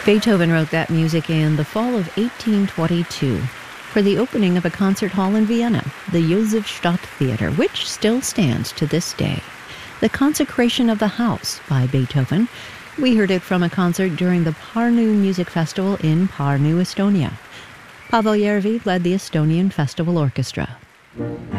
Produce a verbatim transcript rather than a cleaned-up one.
Beethoven wrote that music in the fall of eighteen twenty-two for the opening of a concert hall in Vienna, the Josefstadt Theater, which still stands to this day. The Consecration of the House by Beethoven. We heard it from a concert during the Pärnu Music Festival in Pärnu, Estonia. Pavel Järvi led the Estonian Festival Orchestra.